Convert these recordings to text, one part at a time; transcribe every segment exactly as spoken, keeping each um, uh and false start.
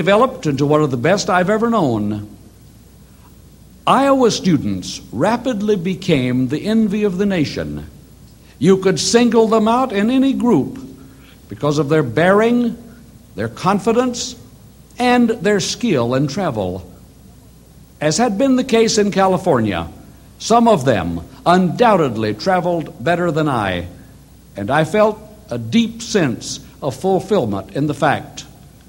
developed into one of the best I've ever known. Iowa students rapidly became the envy of the nation. You could single them out in any group because of their bearing, their confidence, and their skill in travel. As had been the case in California, some of them undoubtedly traveled better than I, and I felt a deep sense of fulfillment in the fact.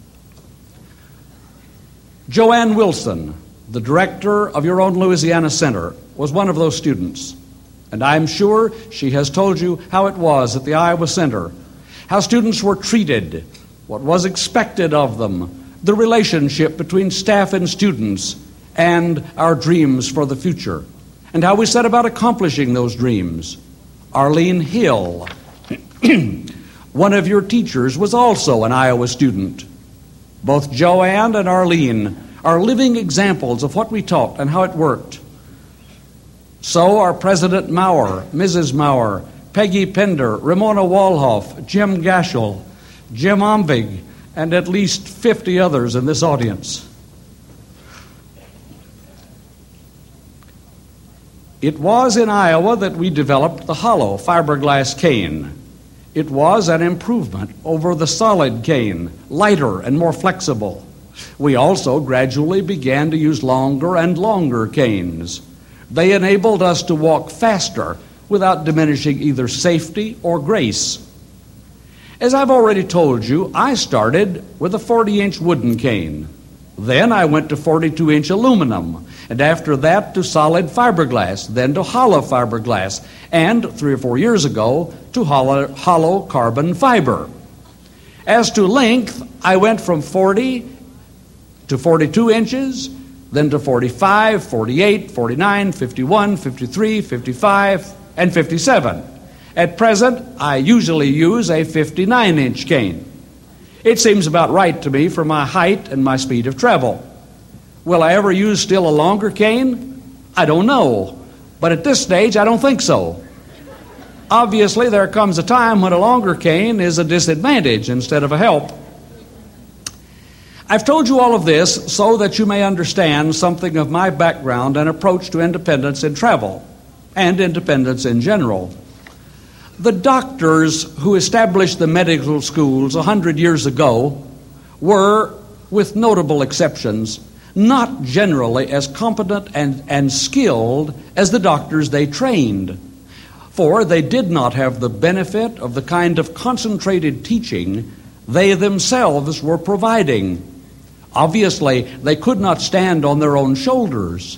Joanne Wilson, the director of your own Louisiana Center, was one of those students, and I'm sure she has told you how it was at the Iowa Center, how students were treated, what was expected of them, the relationship between staff and students, and our dreams for the future, and how we set about accomplishing those dreams. Arlene Hill, one of your teachers, was also an Iowa student. Both Joanne and Arlene are living examples of what we taught and how it worked. So are President Maurer, Missus Maurer, Peggy Pender, Ramona Walhoff, Jim Gashel, Jim Omvig, and at least fifty others in this audience. It was in Iowa that we developed the hollow fiberglass cane. It was an improvement over the solid cane, lighter and more flexible. We also gradually began to use longer and longer canes. They enabled us to walk faster without diminishing either safety or grace. As I've already told you, I started with a forty-inch wooden cane. Then I went to forty-two inch aluminum, and after that to solid fiberglass, then to hollow fiberglass, and three or four years ago to hollow, hollow carbon fiber. As to length, I went from forty to forty-two inches, then to forty-five, forty-eight, forty-nine, fifty-one, fifty-three, fifty-five, and fifty-seven. At present, I usually use a fifty-nine inch cane. It seems about right to me for my height and my speed of travel. Will I ever use still a longer cane? I don't know, but at this stage, I don't think so. Obviously, there comes a time when a longer cane is a disadvantage instead of a help. I've told you all of this so that you may understand something of my background and approach to independence in travel, and independence in general. The doctors who established the medical schools a hundred years ago were, with notable exceptions, not generally as competent and, and skilled as the doctors they trained, for they did not have the benefit of the kind of concentrated teaching they themselves were providing. Obviously, they could not stand on their own shoulders.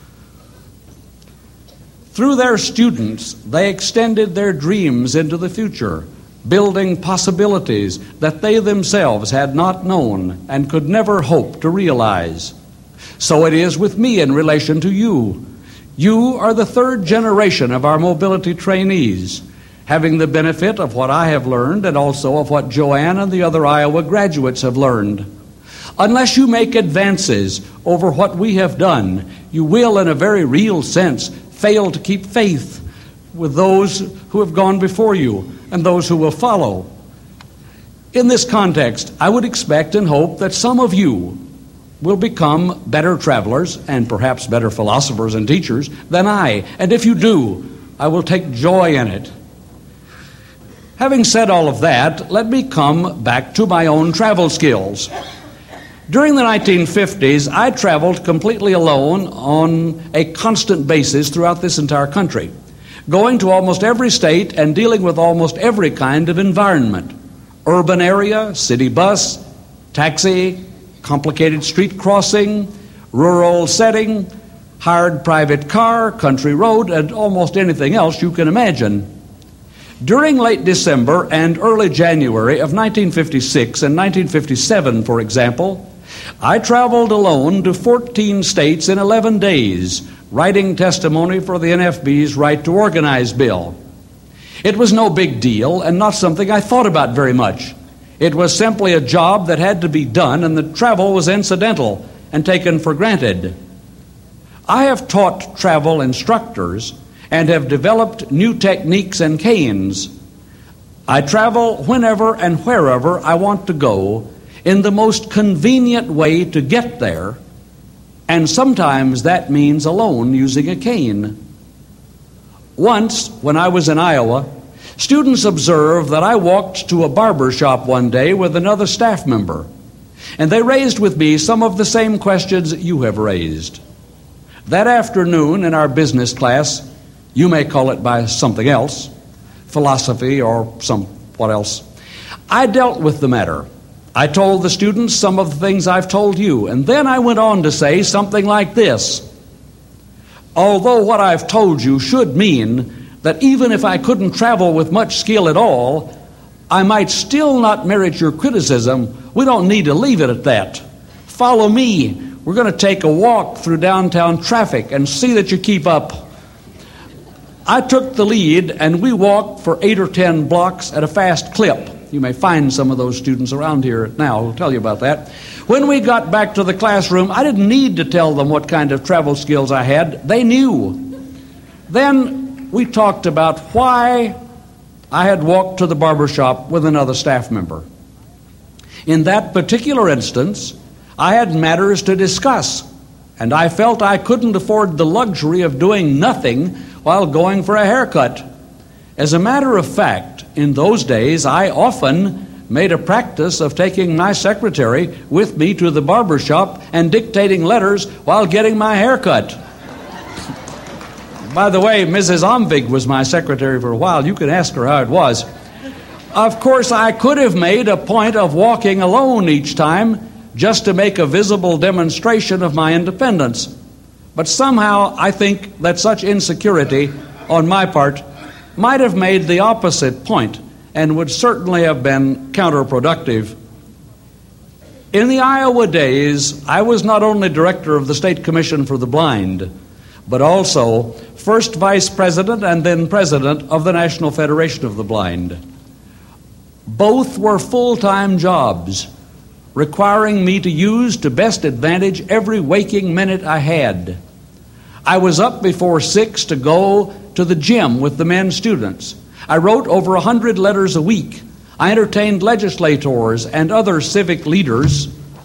Through their students, they extended their dreams into the future, building possibilities that they themselves had not known and could never hope to realize. So it is with me in relation to you. You are the third generation of our mobility trainees, having the benefit of what I have learned and also of what Joanne and the other Iowa graduates have learned. Unless you make advances over what we have done, you will, in a very real sense, fail to keep faith with those who have gone before you and those who will follow. In this context, I would expect and hope that some of you will become better travelers and perhaps better philosophers and teachers than I. And if you do, I will take joy in it. Having said all of that, let me come back to my own travel skills. During the nineteen fifties, I traveled completely alone on a constant basis throughout this entire country, going to almost every state and dealing with almost every kind of environment: urban area, city bus, taxi, complicated street crossing, rural setting, hired private car, country road, and almost anything else you can imagine. During late December and early January of nineteen fifty-six and nineteen fifty-seven, for example, I traveled alone to fourteen states in eleven days, writing testimony for the N F B's Right to Organize bill. It was no big deal and not something I thought about very much. It was simply a job that had to be done, and the travel was incidental and taken for granted. I have taught travel instructors and have developed new techniques and canes. I travel whenever and wherever I want to go, in the most convenient way to get there, and sometimes that means alone using a cane. Once, when I was in Iowa, students observed that I walked to a barber shop one day with another staff member, and they raised with me some of the same questions you have raised. That afternoon in our business class, you may call it by something else, philosophy or some what else, I dealt with the matter. I told the students some of the things I've told you, and then I went on to say something like this: although what I've told you should mean that even if I couldn't travel with much skill at all, I might still not merit your criticism, we don't need to leave it at that. Follow me. We're going to take a walk through downtown traffic and see that you keep up. I took the lead, and we walked for eight or ten blocks at a fast clip. You may find some of those students around here now who'll tell you about that. When we got back to the classroom, I didn't need to tell them what kind of travel skills I had. They knew. Then we talked about why I had walked to the barber shop with another staff member. In that particular instance, I had matters to discuss, and I felt I couldn't afford the luxury of doing nothing while going for a haircut. As a matter of fact, in those days, I often made a practice of taking my secretary with me to the barber shop and dictating letters while getting my hair cut. By the way, Missus Omvig was my secretary for a while. You can ask her how it was. Of course, I could have made a point of walking alone each time just to make a visible demonstration of my independence. But somehow I think that such insecurity on my part might have made the opposite point and would certainly have been counterproductive. In the Iowa days, I was not only director of the State Commission for the Blind, but also first vice president and then president of the National Federation of the Blind. Both were full-time jobs, requiring me to use to best advantage every waking minute I had. I was up before six to go to the gym with the men students. I wrote over a hundred letters a week. I entertained legislators and other civic leaders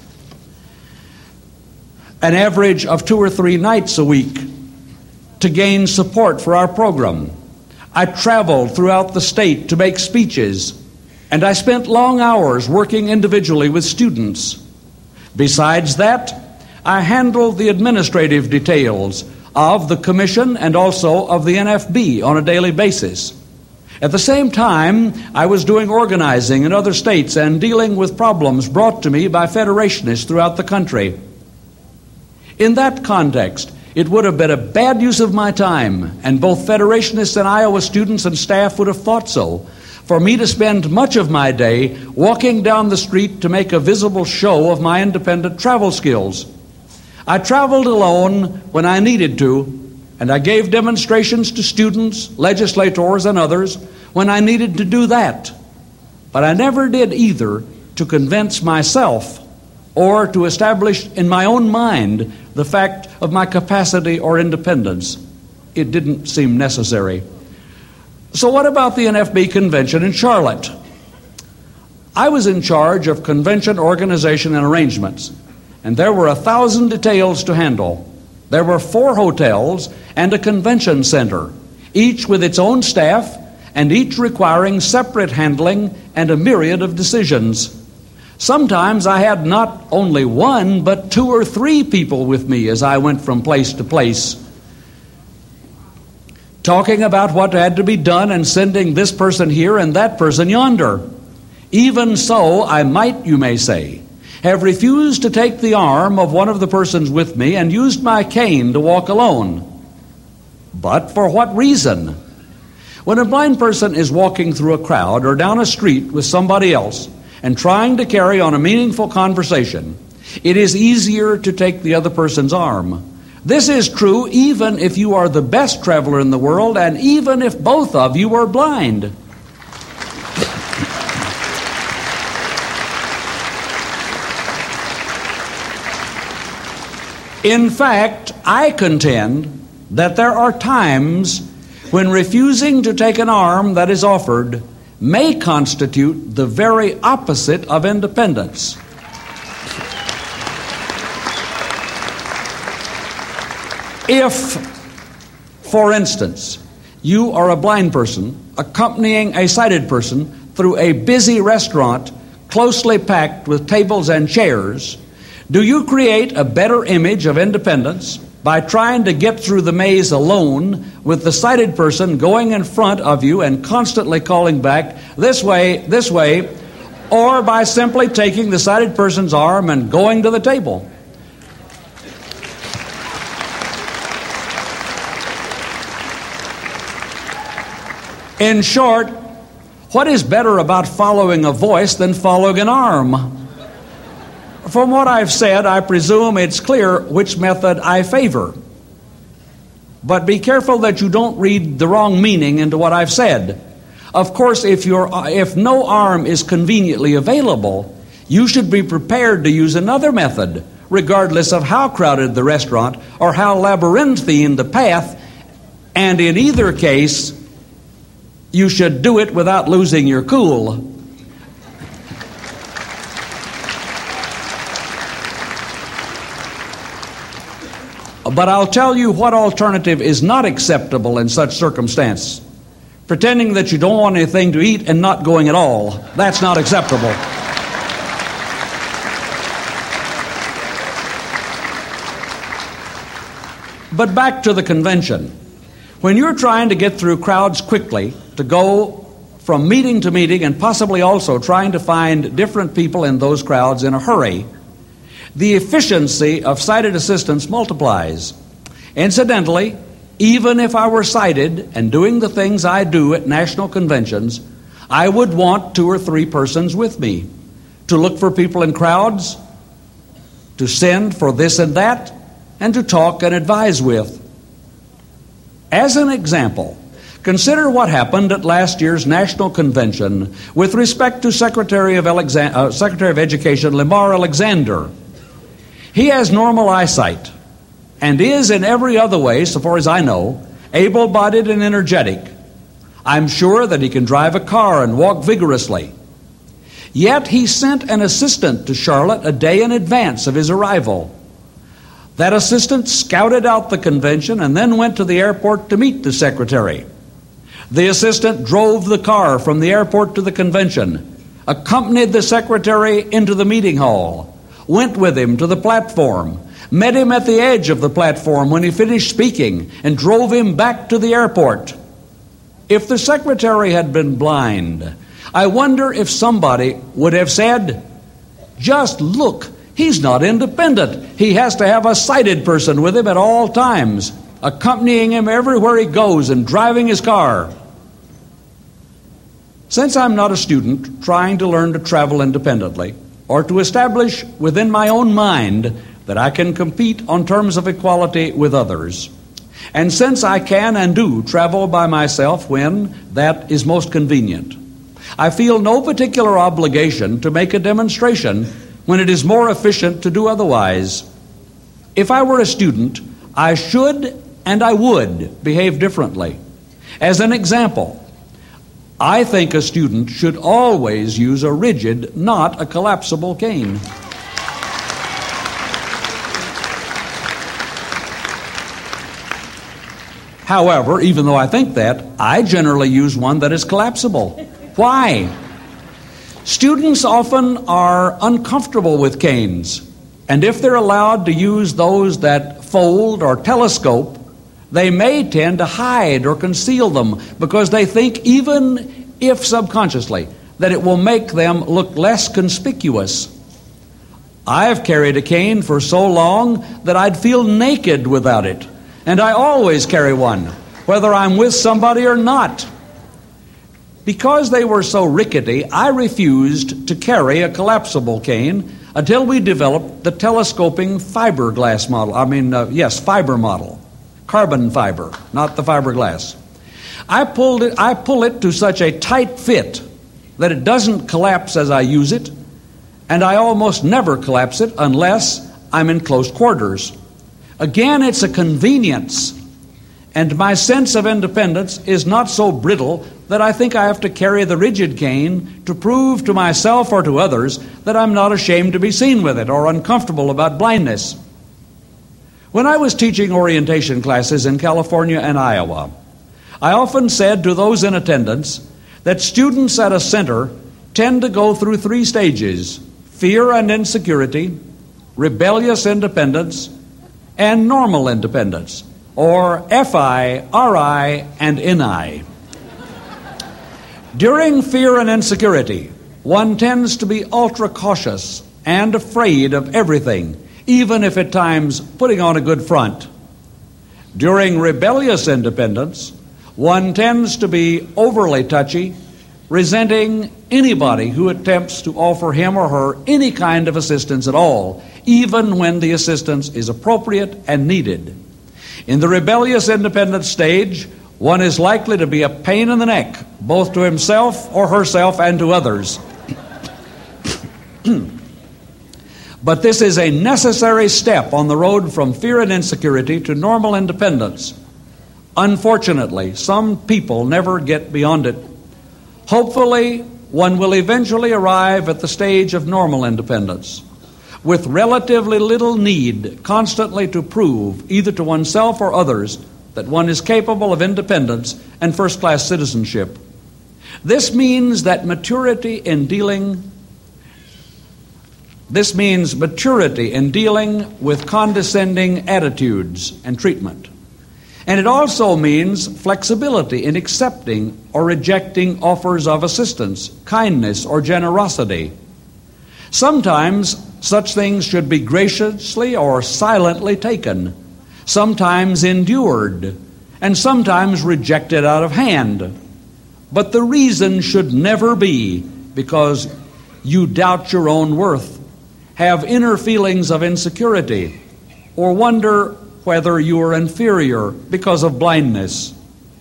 an average of two or three nights a week to gain support for our program. I traveled throughout the state to make speeches, and I spent long hours working individually with students. Besides that, I handled the administrative details of the Commission and also of the N F B on a daily basis. At the same time, I was doing organizing in other states and dealing with problems brought to me by federationists throughout the country. In that context, it would have been a bad use of my time, and both federationists and Iowa students and staff would have thought so, for me to spend much of my day walking down the street to make a visible show of my independent travel skills. I traveled alone when I needed to, and I gave demonstrations to students, legislators, and others when I needed to do that. But I never did either to convince myself or to establish in my own mind the fact of my capacity or independence. It didn't seem necessary. So what about the N F B convention in Charlotte? I was in charge of convention organization and arrangements, and there were a thousand details to handle. There were four hotels and a convention center, each with its own staff and each requiring separate handling and a myriad of decisions. Sometimes I had not only one, but two or three people with me as I went from place to place, talking about what had to be done and sending this person here and that person yonder. Even so, I might, you may say, have refused to take the arm of one of the persons with me and used my cane to walk alone. But for what reason? When a blind person is walking through a crowd or down a street with somebody else and trying to carry on a meaningful conversation, it is easier to take the other person's arm. This is true even if you are the best traveler in the world and even if both of you are blind. In fact, I contend that there are times when refusing to take an arm that is offered may constitute the very opposite of independence. If, for instance, you are a blind person accompanying a sighted person through a busy restaurant closely packed with tables and chairs, do you create a better image of independence by trying to get through the maze alone with the sighted person going in front of you and constantly calling back, this way, this way, or by simply taking the sighted person's arm and going to the table? In short, what is better about following a voice than following an arm? From what I've said, I presume it's clear which method I favor. But be careful that you don't read the wrong meaning into what I've said. Of course, if your if no arm is conveniently available, you should be prepared to use another method, regardless of how crowded the restaurant or how labyrinthine the path. And in either case, you should do it without losing your cool. But I'll tell you what alternative is not acceptable in such circumstance. Pretending that you don't want anything to eat and not going at all. That's not acceptable. But back to the convention. When you're trying to get through crowds quickly, to go from meeting to meeting, and possibly also trying to find different people in those crowds in a hurry, the efficiency of sighted assistance multiplies. Incidentally, even if I were sighted and doing the things I do at national conventions, I would want two or three persons with me to look for people in crowds, to send for this and that, and to talk and advise with. As an example, consider what happened at last year's national convention with respect to Secretary of, Alexa- uh, Secretary of Education Lamar Alexander. He has normal eyesight and is in every other way, so far as I know, able-bodied and energetic. I'm sure that he can drive a car and walk vigorously. Yet he sent an assistant to Charlotte a day in advance of his arrival. That assistant scouted out the convention and then went to the airport to meet the secretary. The assistant drove the car from the airport to the convention, accompanied the secretary into the meeting hall, went with him to the platform, met him at the edge of the platform when he finished speaking, and drove him back to the airport. If the secretary had been blind, I wonder if somebody would have said, "Just look, he's not independent. He has to have a sighted person with him at all times, accompanying him everywhere he goes and driving his car." Since I'm not a student trying to learn to travel independently, or to establish within my own mind that I can compete on terms of equality with others, and since I can and do travel by myself when that is most convenient, I feel no particular obligation to make a demonstration when it is more efficient to do otherwise. If I were a student, I should and I would behave differently. As an example, I think a student should always use a rigid, not a collapsible cane. However, even though I think that, I generally use one that is collapsible. Why? Students often are uncomfortable with canes, and if they're allowed to use those that fold or telescope, they may tend to hide or conceal them because they think, even if subconsciously, that it will make them look less conspicuous. I have carried a cane for so long that I'd feel naked without it, and I always carry one, whether I'm with somebody or not. Because they were so rickety, I refused to carry a collapsible cane until we developed the telescoping fiberglass model. I mean, uh, yes, fiber model. Carbon fiber, not the fiberglass. I pulled it, I pull it to such a tight fit that it doesn't collapse as I use it, and I almost never collapse it unless I'm in close quarters. Again, it's a convenience, and my sense of independence is not so brittle that I think I have to carry the rigid cane to prove to myself or to others that I'm not ashamed to be seen with it or uncomfortable about blindness. When I was teaching orientation classes in California and Iowa, I often said to those in attendance that students at a center tend to go through three stages: fear and insecurity, rebellious independence, and normal independence, or F I, R I, and N I. During fear and insecurity, one tends to be ultra cautious and afraid of everything, even if at times putting on a good front. During rebellious independence, one tends to be overly touchy, resenting anybody who attempts to offer him or her any kind of assistance at all, even when the assistance is appropriate and needed. In the rebellious independent stage, one is likely to be a pain in the neck, both to himself or herself and to others. But this is a necessary step on the road from fear and insecurity to normal independence. Unfortunately, some people never get beyond it. Hopefully, one will eventually arrive at the stage of normal independence, with relatively little need constantly to prove, either to oneself or others, that one is capable of independence and first-class citizenship. This means that maturity in dealing This means maturity in dealing with condescending attitudes and treatment. And it also means flexibility in accepting or rejecting offers of assistance, kindness, or generosity. Sometimes such things should be graciously or silently taken, sometimes endured, and sometimes rejected out of hand. But the reason should never be because you doubt your own worth, have inner feelings of insecurity, or wonder whether you are inferior because of blindness.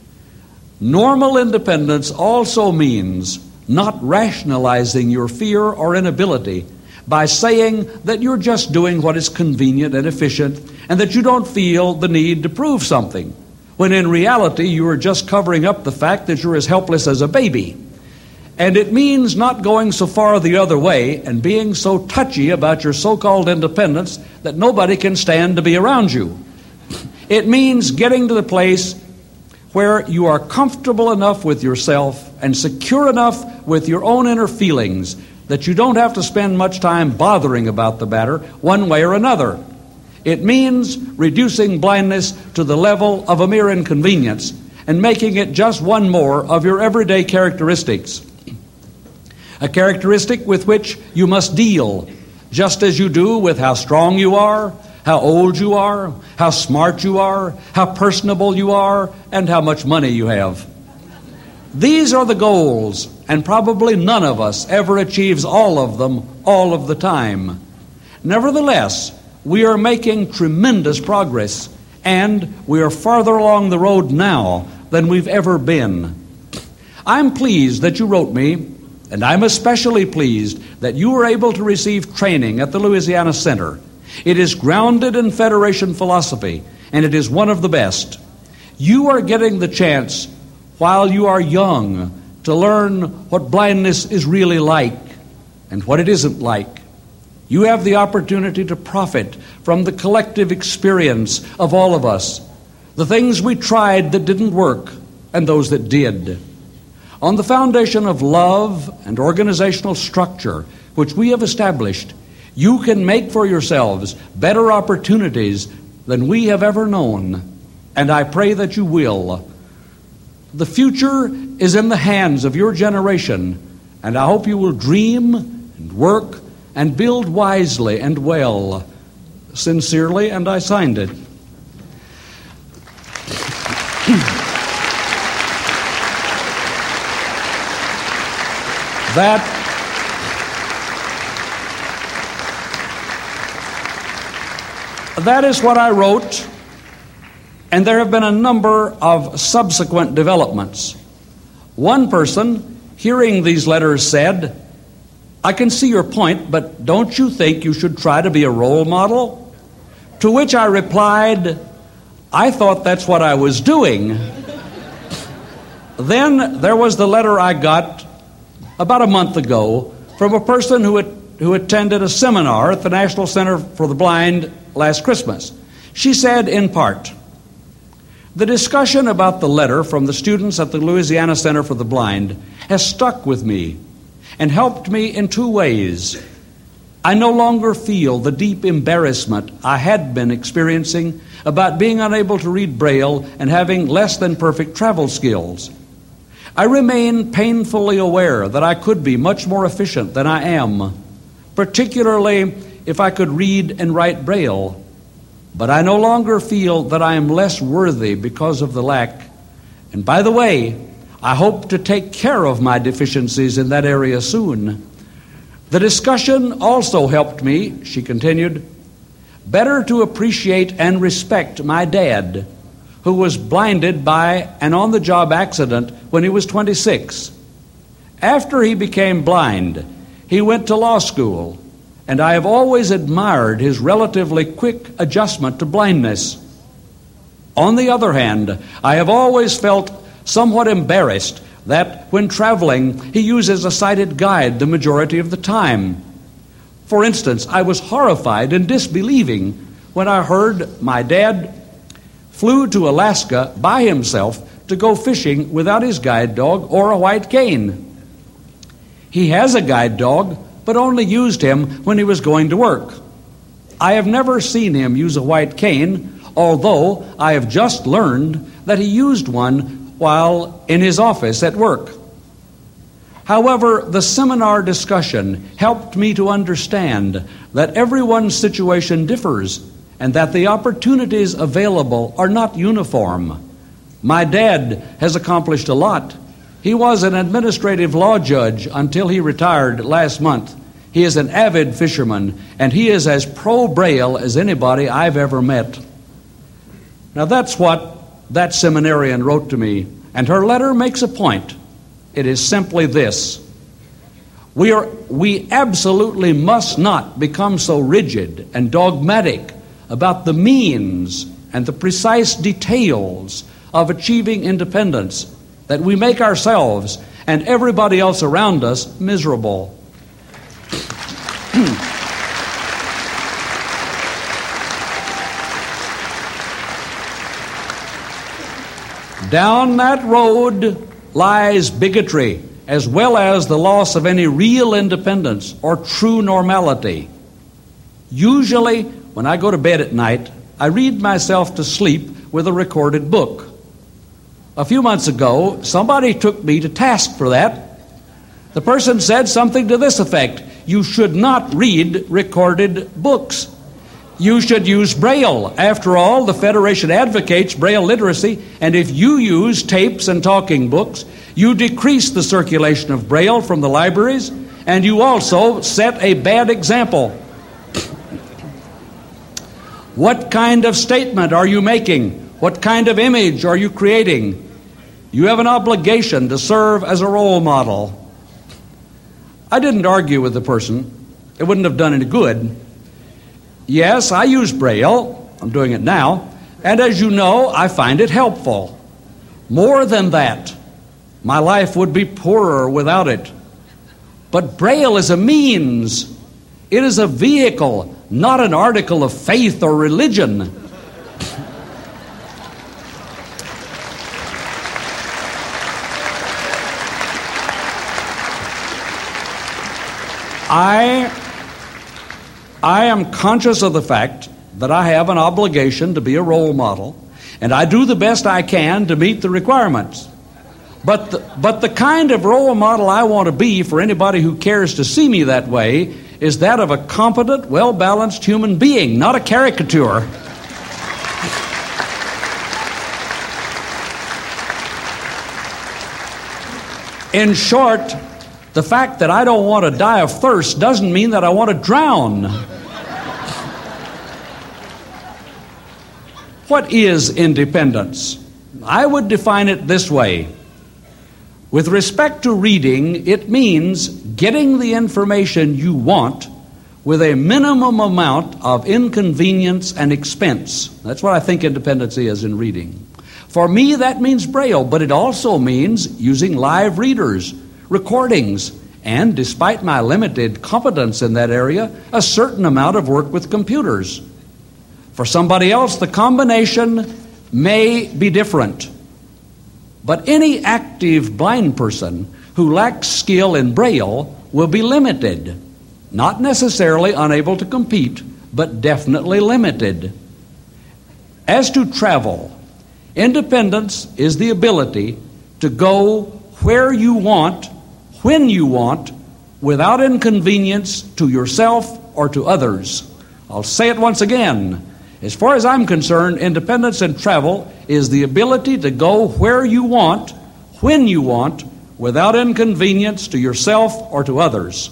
Normal independence also means not rationalizing your fear or inability by saying that you're just doing what is convenient and efficient and that you don't feel the need to prove something, when in reality you are just covering up the fact that you're as helpless as a baby. And it means not going so far the other way and being so touchy about your so-called independence that nobody can stand to be around you. It means getting to the place where you are comfortable enough with yourself and secure enough with your own inner feelings that you don't have to spend much time bothering about the matter one way or another. It means reducing blindness to the level of a mere inconvenience and making it just one more of your everyday characteristics. A characteristic with which you must deal, just as you do with how strong you are, how old you are, how smart you are, how personable you are, and how much money you have. These are the goals, and probably none of us ever achieves all of them all of the time. Nevertheless, we are making tremendous progress, and we are farther along the road now than we've ever been. I'm pleased that you wrote me, and I'm especially pleased that you were able to receive training at the Louisiana Center. It is grounded in Federation philosophy, and it is one of the best. You are getting the chance, while you are young, to learn what blindness is really like and what it isn't like. You have the opportunity to profit from the collective experience of all of us, the things we tried that didn't work and those that did. On the foundation of love and organizational structure, which we have established, you can make for yourselves better opportunities than we have ever known, and I pray that you will. The future is in the hands of your generation, and I hope you will dream and work and build wisely and well. Sincerely, and I signed it. That that is what I wrote, and there have been a number of subsequent developments. One person, hearing these letters, said, "I can see your point, but don't you think you should try to be a role model?" To which I replied, "I thought that's what I was doing." Then there was the letter I got about a month ago from a person who, had, who attended a seminar at the National Center for the Blind last Christmas. She said, in part, "The discussion about the letter from the students at the Louisiana Center for the Blind has stuck with me and helped me in two ways. I no longer feel the deep embarrassment I had been experiencing about being unable to read Braille and having less than perfect travel skills. I remain painfully aware that I could be much more efficient than I am, particularly if I could read and write Braille. But I no longer feel that I am less worthy because of the lack. And by the way, I hope to take care of my deficiencies in that area soon. The discussion also helped me," she continued, "better to appreciate and respect my dad, who was blinded by an on-the-job accident when he was twenty-six. After he became blind, he went to law school, and I have always admired his relatively quick adjustment to blindness. On the other hand, I have always felt somewhat embarrassed that when traveling, he uses a sighted guide the majority of the time. For instance, I was horrified and disbelieving when I heard my dad flew to Alaska by himself to go fishing without his guide dog or a white cane. He has a guide dog, but only used him when he was going to work. I have never seen him use a white cane, although I have just learned that he used one while in his office at work. However, the seminar discussion helped me to understand that everyone's situation differs and that the opportunities available are not uniform. My dad has accomplished a lot. He was an administrative law judge until he retired last month. He is an avid fisherman, and he is as pro-Braille as anybody I've ever met." Now that's what that seminarian wrote to me, and her letter makes a point. It is simply this: we are we absolutely must not become so rigid and dogmatic about the means and the precise details of achieving independence that we make ourselves and everybody else around us miserable. Down that road lies bigotry, as well as the loss of any real independence or true normality. Usually, when I go to bed at night, I read myself to sleep with a recorded book. A few months ago, somebody took me to task for that. The person said something to this effect: "You should not read recorded books. You should use Braille. After all, the Federation advocates Braille literacy, and if you use tapes and talking books, you decrease the circulation of Braille from the libraries, and you also set a bad example." What kind of statement are you making? What kind of image are you creating? You have an obligation to serve as a role model. I didn't argue with the person. It wouldn't have done any good. Yes, I use Braille. I'm doing it now. And as you know, I find it helpful. More than that, my life would be poorer without it. But Braille is a means. It is a vehicle, not an article of faith or religion. I, I am conscious of the fact that I have an obligation to be a role model, and I do the best I can to meet the requirements. But the, but the kind of role model I want to be for anybody who cares to see me that way is that of a competent, well-balanced human being, not a caricature. In short, the fact that I don't want to die of thirst doesn't mean that I want to drown. What is independence? I would define it this way. With respect to reading, it means getting the information you want with a minimum amount of inconvenience and expense. That's what I think independence is in reading. For me, that means Braille, but it also means using live readers, recordings, and, despite my limited competence in that area, a certain amount of work with computers. For somebody else, the combination may be different. But any active blind person who lacks skill in Braille will be limited, not necessarily unable to compete, but definitely limited. As to travel, independence is the ability to go where you want, when you want, without inconvenience to yourself or to others. I'll say it once again. As far as I'm concerned, independence in travel is the ability to go where you want, when you want, without inconvenience to yourself or to others.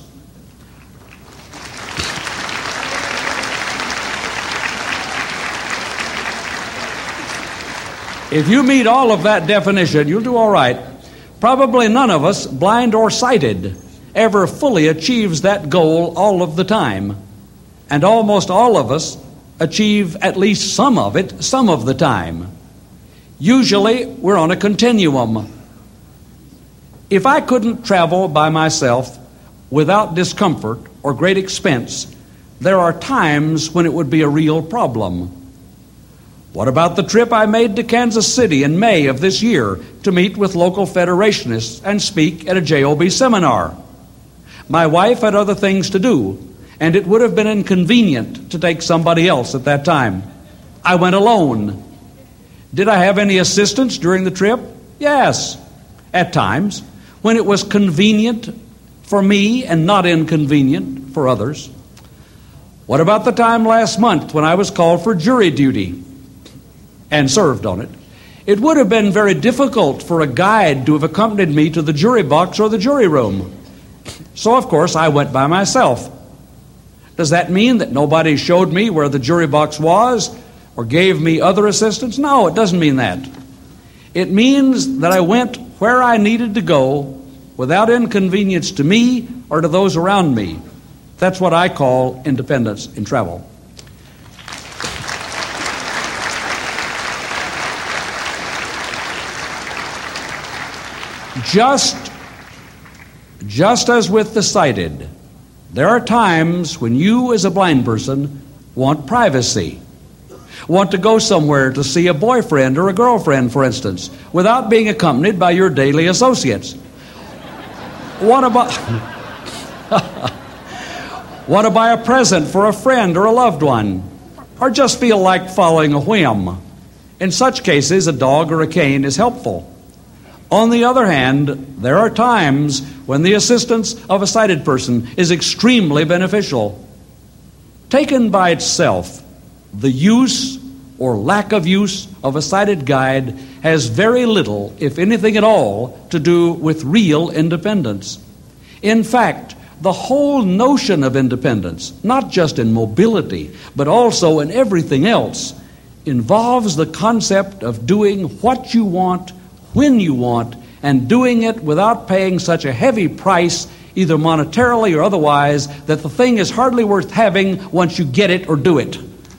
If you meet all of that definition, you'll do all right. Probably none of us, blind or sighted, ever fully achieves that goal all of the time. And almost all of us achieve at least some of it some of the time. Usually, we're on a continuum. If I couldn't travel by myself without discomfort or great expense, there are times when it would be a real problem. What about the trip I made to Kansas City in May of this year to meet with local Federationists and speak at a J O B seminar? My wife had other things to do, and it would have been inconvenient to take somebody else at that time. I went alone. Did I have any assistance during the trip? Yes, at times, when it was convenient for me and not inconvenient for others. What about the time last month when I was called for jury duty and served on it? It would have been very difficult for a guide to have accompanied me to the jury box or the jury room. So, of course, I went by myself. Does that mean that nobody showed me where the jury box was or gave me other assistance? No, it doesn't mean that. It means that I went where I needed to go without inconvenience to me or to those around me. That's what I call independence in travel. Just, just as with the sighted, there are times when you as a blind person want privacy, want to go somewhere to see a boyfriend or a girlfriend, for instance, without being accompanied by your daily associates. Want to buy, want to buy a present for a friend or a loved one, or just feel like following a whim. In such cases, a dog or a cane is helpful. On the other hand, there are times when the assistance of a sighted person is extremely beneficial. Taken by itself, the use or lack of use of a sighted guide has very little, if anything at all, to do with real independence. In fact, the whole notion of independence, not just in mobility, but also in everything else, involves the concept of doing what you want, when you want, and doing it without paying such a heavy price, either monetarily or otherwise, that the thing is hardly worth having once you get it or do it.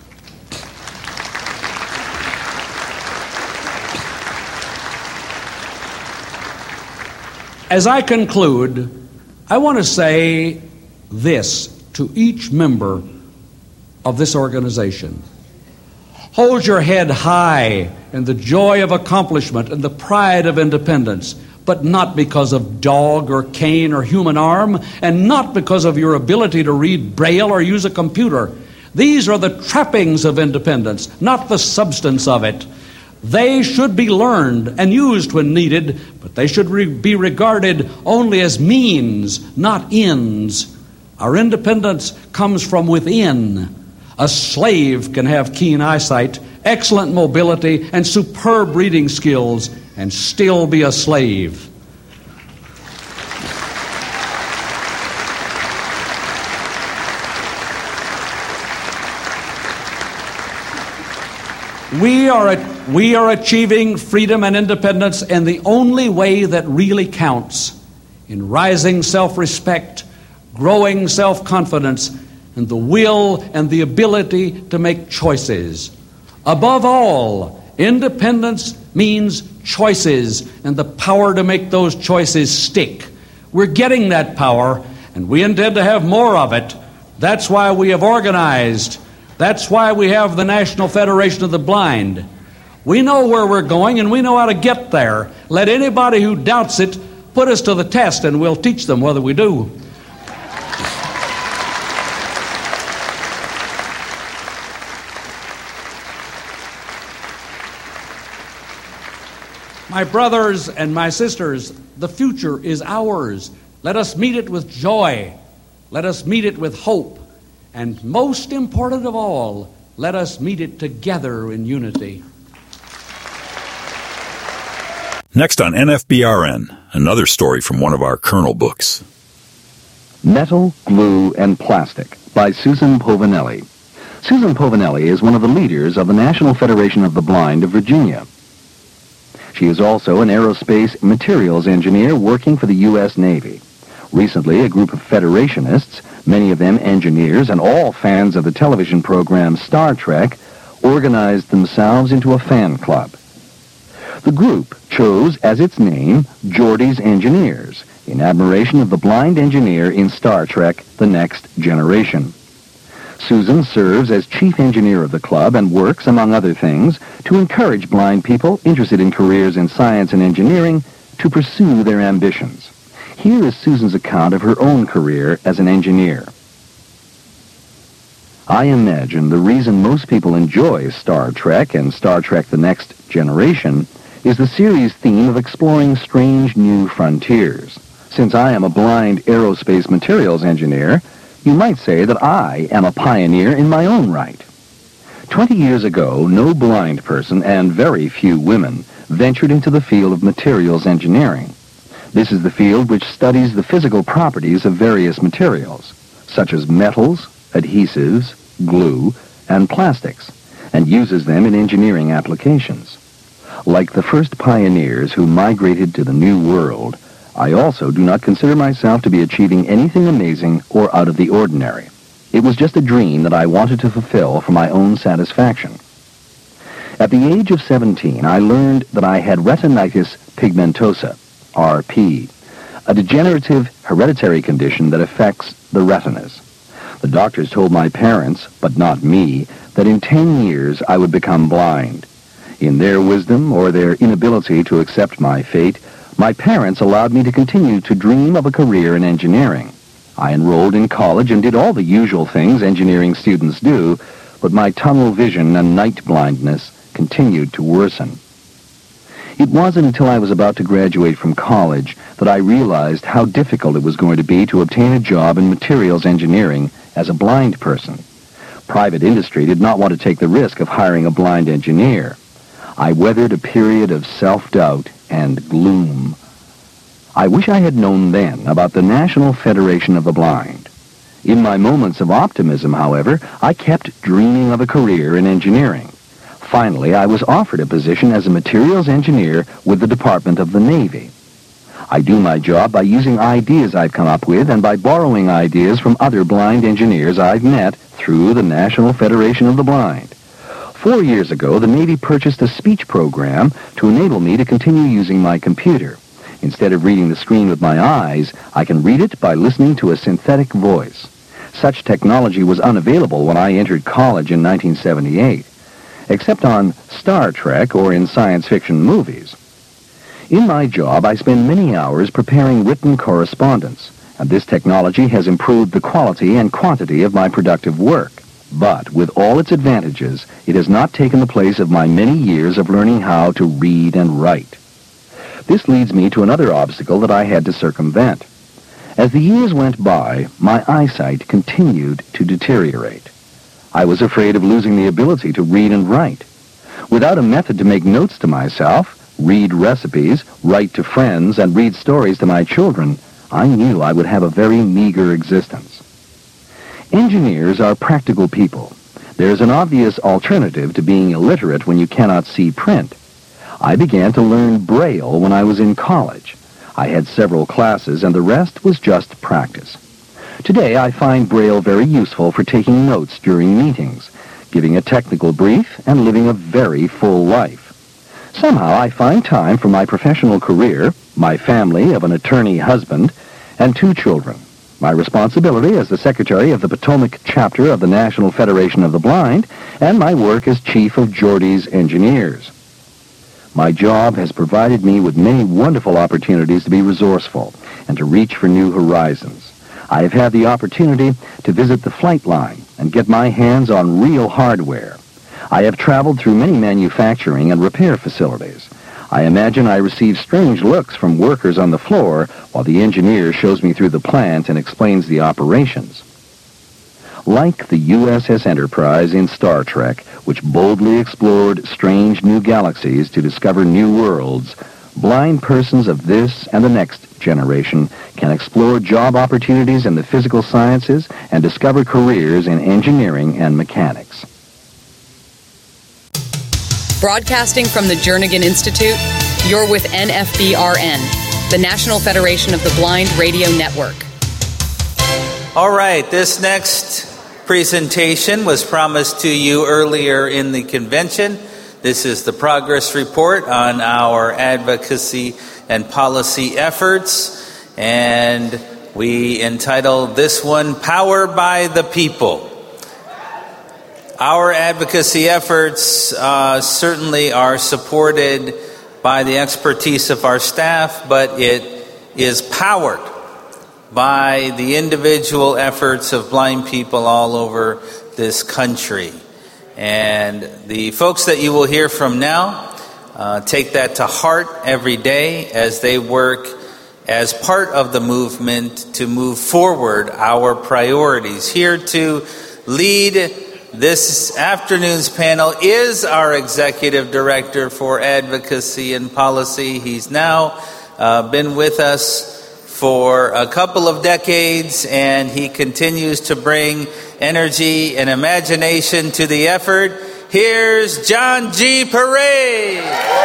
As I conclude, I want to say this to each member of this organization. Hold your head high in the joy of accomplishment and the pride of independence, but not because of dog or cane or human arm, and not because of your ability to read Braille or use a computer. These are the trappings of independence, not the substance of it. They should be learned and used when needed, but they should re- be regarded only as means, not ends. Our independence comes from within. A slave can have keen eyesight, excellent mobility, and superb reading skills, and still be a slave. We are, we are achieving freedom and independence in the only way that really counts, in rising self-respect, growing self-confidence, and the will and the ability to make choices. Above all, independence means choices and the power to make those choices stick. We're getting that power, and we intend to have more of it. That's why we have organized That's why we have the National Federation of the Blind. We know where we're going, and we know how to get there. Let anybody who doubts it put us to the test, and we'll teach them whether we do. My brothers and my sisters, the future is ours. Let us meet it with joy. Let us meet it with hope. And most important of all, let us meet it together in unity. Next on N F B R N, another story from one of our Colonel books. Metal, Glue, and Plastic by Susan Povinelli. Susan Povinelli is one of the leaders of the National Federation of the Blind of Virginia. She is also an aerospace materials engineer working for the U S Navy. Recently, a group of Federationists, many of them engineers and all fans of the television program Star Trek, organized themselves into a fan club. The group chose as its name Geordi's Engineers, in admiration of the blind engineer in Star Trek: The Next Generation. Susan serves as chief engineer of the club and works, among other things, to encourage blind people interested in careers in science and engineering to pursue their ambitions. Here is Susan's account of her own career as an engineer. I imagine the reason most people enjoy Star Trek and Star Trek: The Next Generation is the series' theme of exploring strange new frontiers. Since I am a blind aerospace materials engineer, you might say that I am a pioneer in my own right. Twenty years ago, no blind person and very few women ventured into the field of materials engineering. This is the field which studies the physical properties of various materials, such as metals, adhesives, glue, and plastics, and uses them in engineering applications. Like the first pioneers who migrated to the New World, I also do not consider myself to be achieving anything amazing or out of the ordinary. It was just a dream that I wanted to fulfill for my own satisfaction. At the age of seventeen, I learned that I had retinitis pigmentosa, R P, a degenerative hereditary condition that affects the retinas. The doctors told my parents, but not me, that in ten years I would become blind. In their wisdom or their inability to accept my fate, my parents allowed me to continue to dream of a career in engineering. I enrolled in college and did all the usual things engineering students do, but my tunnel vision and night blindness continued to worsen. It wasn't until I was about to graduate from college that I realized how difficult it was going to be to obtain a job in materials engineering as a blind person. Private industry did not want to take the risk of hiring a blind engineer. I weathered a period of self-doubt and gloom. I wish I had known then about the National Federation of the Blind. In my moments of optimism, however, I kept dreaming of a career in engineering. Finally, I was offered a position as a materials engineer with the Department of the Navy. I do my job by using ideas I've come up with and by borrowing ideas from other blind engineers I've met through the National Federation of the Blind. Four years ago, the Navy purchased a speech program to enable me to continue using my computer. Instead of reading the screen with my eyes, I can read it by listening to a synthetic voice. Such technology was unavailable when I entered college in nineteen seventy-eight, except on Star Trek or in science fiction movies. In my job, I spend many hours preparing written correspondence, and this technology has improved the quality and quantity of my productive work. But with all its advantages, it has not taken the place of my many years of learning how to read and write. This leads me to another obstacle that I had to circumvent. As the years went by, my eyesight continued to deteriorate. I was afraid of losing the ability to read and write. Without a method to make notes to myself, read recipes, write to friends, and read stories to my children, I knew I would have a very meager existence. Engineers are practical people. There's an obvious alternative to being illiterate when you cannot see print. I began to learn Braille when I was in college. I had several classes, and the rest was just practice. Today, I find Braille very useful for taking notes during meetings, giving a technical brief, and living a very full life. Somehow, I find time for my professional career, my family of an attorney husband, and two children. my responsibility as the secretary of the Potomac chapter of the National Federation of the Blind, and my work as chief of Geordie's Engineers. My job has provided me with many wonderful opportunities to be resourceful and to reach for new horizons. I have had the opportunity to visit the flight line and get my hands on real hardware. I have traveled through many manufacturing and repair facilities. I imagine I receive strange looks from workers on the floor while the engineer shows me through the plant and explains the operations. Like the U S S Enterprise in Star Trek, which boldly explored strange new galaxies to discover new worlds, blind persons of this and the next generation can explore job opportunities in the physical sciences and discover careers in engineering and mechanics. Broadcasting from the Jernigan Institute, you're with N F B R N, the National Federation of the Blind Radio Network. All right, this next presentation was promised to you earlier in the convention. This is the progress report on our advocacy and policy efforts, and we entitled this one, Power by the People. Our advocacy efforts uh, certainly are supported by the expertise of our staff, but it is powered by the individual efforts of blind people all over this country. And the folks that you will hear from now uh, take that to heart every day as they work as part of the movement to move forward our priorities. Here to lead this afternoon's panel is our Executive Director for Advocacy and Policy. He's now uh, been with us for a couple of decades, and he continues to bring energy and imagination to the effort. Here's John G. Parade.